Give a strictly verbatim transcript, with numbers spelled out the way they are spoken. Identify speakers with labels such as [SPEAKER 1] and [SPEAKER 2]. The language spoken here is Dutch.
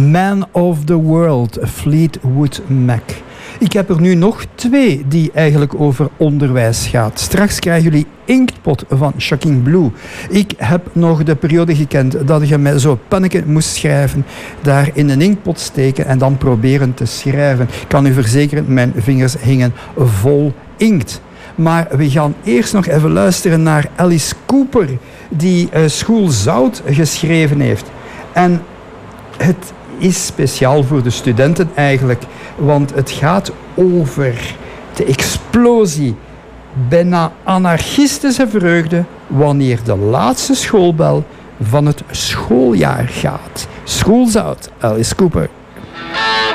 [SPEAKER 1] Man of the World, Fleetwood Mac. Ik heb er nu nog twee die eigenlijk over onderwijs gaat. Straks krijgen jullie Inktpot van Shocking Blue. Ik heb nog de periode gekend dat je met zo'n pannetje moest schrijven, daar in een inktpot steken en dan proberen te schrijven. Ik kan u verzekeren, mijn vingers hingen vol inkt. Maar we gaan eerst nog even luisteren naar Alice Cooper, die uh, School Zout geschreven heeft. En het is speciaal voor de studenten eigenlijk, want het gaat over de explosie, bijna anarchistische vreugde wanneer de laatste schoolbel van het schooljaar gaat. School Zout, Alice Cooper.